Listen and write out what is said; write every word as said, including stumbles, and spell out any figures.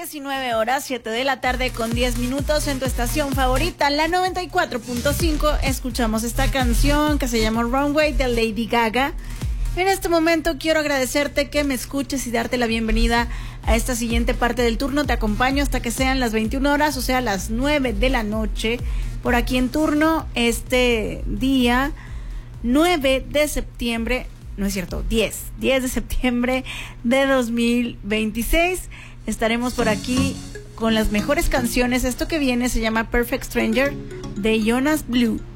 diecinueve horas, siete de la tarde con diez minutos en tu estación favorita, la noventa y cuatro punto cinco. Escuchamos esta canción que se llama Runway de Lady Gaga. En este momento quiero agradecerte que me escuches y darte la bienvenida a esta siguiente parte del turno. Te acompaño hasta que sean las veintiuna horas, o sea, las nueve de la noche, por aquí en turno, este día nueve de septiembre, no es cierto, diez de septiembre de dos mil veintiséis. Estaremos por aquí con las mejores canciones. Esto que viene se llama Perfect Stranger de Jonas Blue.